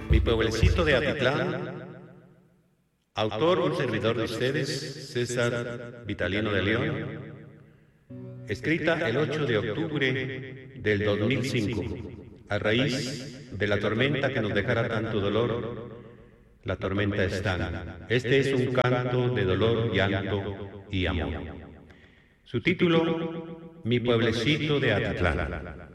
Mi pueblecito de Atitlán, autor un servidor de ustedes, César Vitalino de León, escrita el 8 de octubre del 2005, a raíz de la tormenta que nos dejara tanto dolor, la tormenta Stan. Este es un canto de dolor, llanto y amor. Su título, Mi pueblecito de Atitlán.